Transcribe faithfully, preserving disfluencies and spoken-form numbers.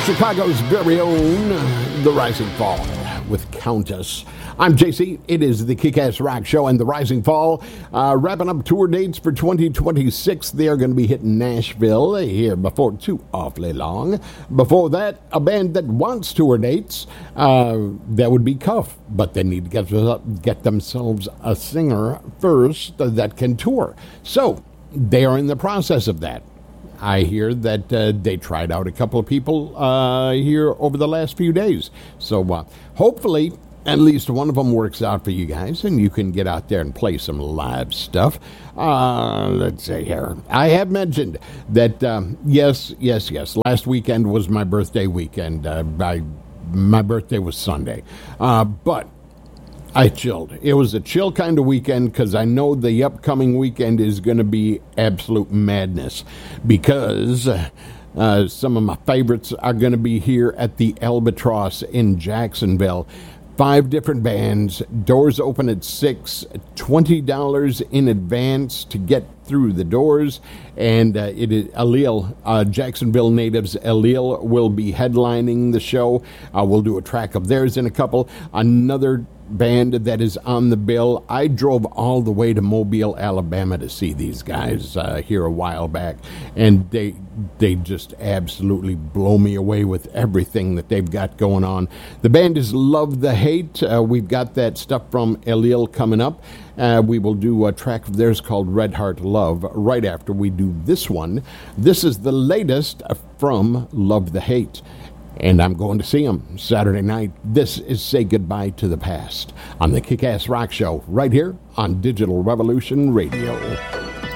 Chicago's very own The Rising Fall with Countess. I'm J C. It is the Kick-Ass Rock Show and The Rising Fall. Uh, wrapping up tour dates for twenty twenty-six. They are going to be hitting Nashville here before too awfully long. Before that, a band that wants tour dates, uh, that would be Cuff. But they need to get, get themselves a singer first that can tour. So they are in the process of that. I hear that uh, they tried out a couple of people uh, here over the last few days. So uh, hopefully at least one of them works out for you guys, and you can get out there and play some live stuff. Uh, let's see here. I have mentioned that, um, yes, yes, yes, last weekend was my birthday weekend. Uh, I, my birthday was Sunday. Uh, but I chilled. It was a chill kind of weekend because I know the upcoming weekend is going to be absolute madness because uh, some of my favorites are going to be here at the Albatross in Jacksonville. Five different bands. Doors open at six. twenty dollars in advance to get through the doors. And uh, it is Allele, uh, Jacksonville natives. Allele will be headlining the show. Uh, we'll do a track of theirs in a couple. Another band that is on the bill. I drove all the way to Mobile, Alabama to see these guys uh, here a while back, and they they just absolutely blow me away with everything that they've got going on. The band is Love the Hate. Uh, we've got that stuff from Allele coming up. Uh, we will do a track of theirs called Red Heart Love right after we do this one. This is the latest from Love the Hate. And I'm going to see them Saturday night. This is Say Goodbye to the Past on the Kick-Ass Rock Show right here on Digital Revolution Radio.